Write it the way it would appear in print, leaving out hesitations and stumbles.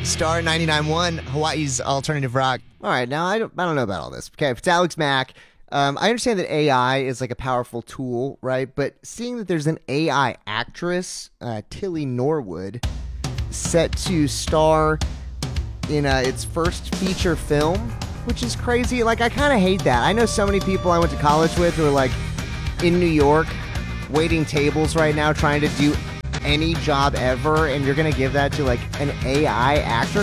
Star 99.1, Hawaii's alternative rock. All right, now I don't know about all this. Okay, if it's Alex Mack, I understand that AI is like a powerful tool, right? But seeing that there's an AI actress, Tilly Norwood, set to star in its first feature film, which is crazy. Like, I kind of hate that. I know so many people I went to college with who are like in New York waiting tables right now trying to do any job ever, and you're going to give that to like an AI actor?